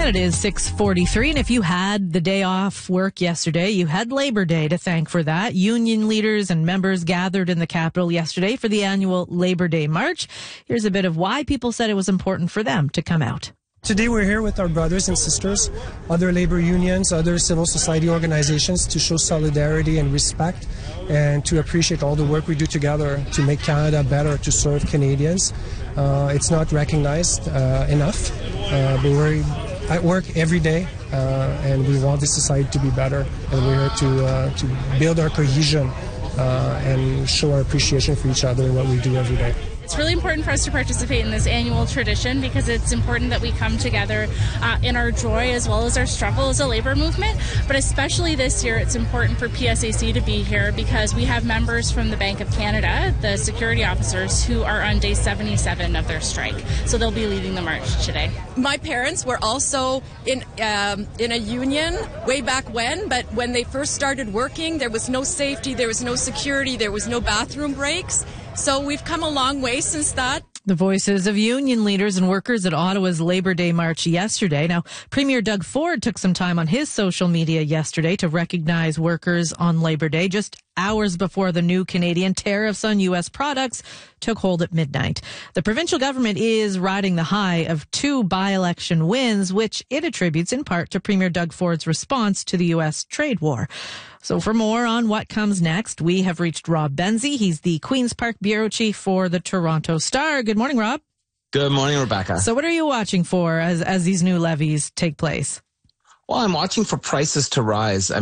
It is 6:43, and if you had the day off work yesterday, you had Labor Day to thank for that. Union leaders and members gathered in the Capitol yesterday for the annual Labor Day March. Here's a bit of why people said it was important for them to come out. Today we're here with our brothers and sisters, other labor unions, other civil society organizations to show solidarity and respect and to appreciate all the work we do together to make Canada better, to serve Canadians. It's not recognized enough, but we're at work every day and we want this society to be better, and we're here to build our cohesion and show our appreciation for each other in what we do every day. It's really important for us to participate in this annual tradition because it's important that we come together in our joy as well as our struggle as a labor movement. But especially this year, it's important for PSAC to be here because we have members from the Bank of Canada, the security officers, who are on day 77 of their strike. So they'll be leading the march today. My parents were also in a union way back when, but when they first started working, there was no safety, there was no security, there was no bathroom breaks. So we've come a long way since that. The voices of union leaders and workers at Ottawa's Labor Day March yesterday. Now, Premier Doug Ford took some time on his social media yesterday to recognize workers on Labor Day, just hours before the new Canadian tariffs on U.S. products took hold at midnight. The provincial government is riding the high of 2 by-election wins, which it attributes in part to Premier Doug Ford's response to the U.S. trade war. So for more on what comes next, we have reached Rob Benzie. He's the Queen's Park Bureau Chief for the Toronto Star. Good morning, Rob. Good morning, Rebecca. So what are you watching for as these new levies take place? Well, I'm watching for prices to rise.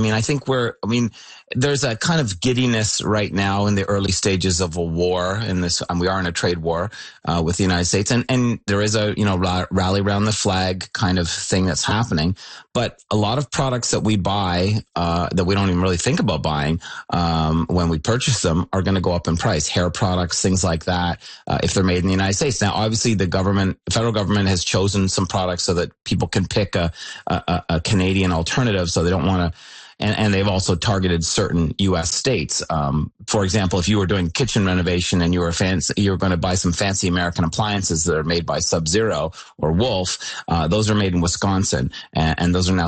There's a kind of giddiness right now in the early stages of a war in this. We are in a trade war with the United States, and there is a rally around the flag kind of thing that's happening. But a lot of products that we buy that we don't even really think about buying when we purchase them are going to go up in price. Hair products, things like that, if they're made in the United States. Now, obviously, the federal government has chosen some products so that people can pick a Canadian alternative, so they don't want to. And they've also targeted certain U.S. states. For example, if you were doing kitchen renovation and you were going to buy some fancy American appliances that are made by Sub-Zero or Wolf, those are made in Wisconsin, and those are now